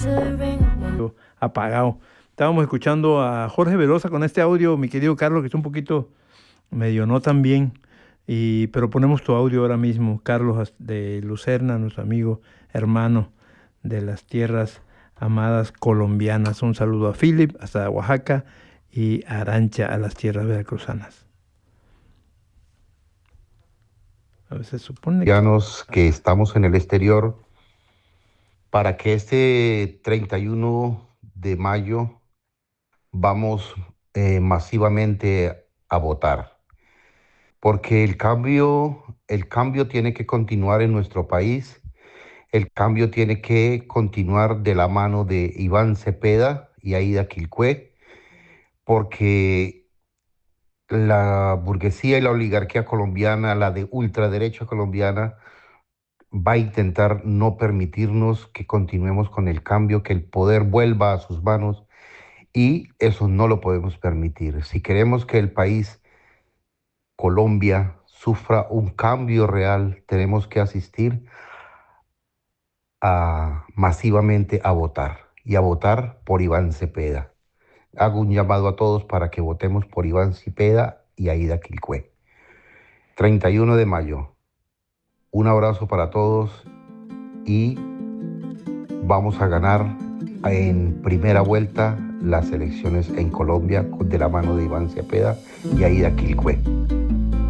Apagado. Estábamos escuchando a Jorge Velosa con este audio, mi querido Carlos, que es un poquito medio no tan bien, pero ponemos tu audio ahora mismo, Carlos, de Lucerna, nuestro amigo, hermano de las tierras amadas colombianas. Un saludo a Philip, hasta Oaxaca, y a Arancha, a las tierras veracruzanas. A veces supone que... Que estamos en el exterior para que este 31 de mayo vamos masivamente a votar, porque el cambio tiene que continuar en nuestro país, el cambio tiene que continuar de la mano de Iván Cepeda y Aida Quilcue, porque la burguesía y la oligarquía colombiana, la de ultraderecha colombiana, va a intentar no permitirnos que continuemos con el cambio, que el poder vuelva a sus manos y eso no lo podemos permitir. Si queremos que el país, Colombia, sufra un cambio real, tenemos que asistir masivamente a votar y a votar por Iván Cepeda. Hago un llamado a todos para que votemos por Iván Cepeda y Aida Quilcue. 31 de mayo. Un abrazo para todos y vamos a ganar en primera vuelta las elecciones en Colombia de la mano de Iván Cepeda y Aida Quilcue.